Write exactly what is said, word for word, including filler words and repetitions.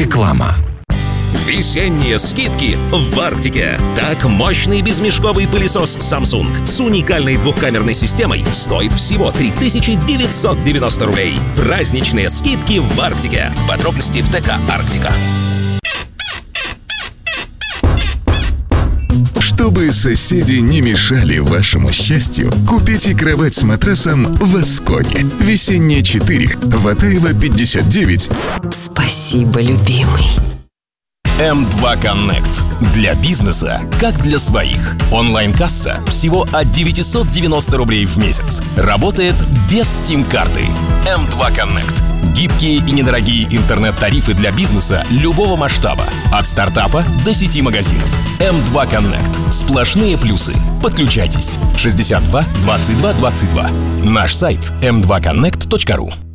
Реклама. Весенние скидки в Арктике. Так, мощный безмешковый пылесос Samsung с уникальной двухкамерной системой стоит всего три тысячи девятьсот девяносто рублей. Праздничные скидки в Арктике. Подробности в ТК «Арктика». Чтобы соседи не мешали вашему счастью, купите кровать с матрасом в Асконе. Весенняя четыре, Ватаева пятьдесят девять. Спасибо, любимый. эм два Connect. Для бизнеса, как для своих. Онлайн-касса всего от девятьсот девяносто рублей в месяц. Работает без сим-карты. эм два Connect. Гибкие и недорогие интернет-тарифы для бизнеса любого масштаба. От стартапа до сети магазинов. эм два Connect. Сплошные плюсы. Подключайтесь. шестьдесят два двадцать два двадцать два. Наш сайт эм два коннект точка ру.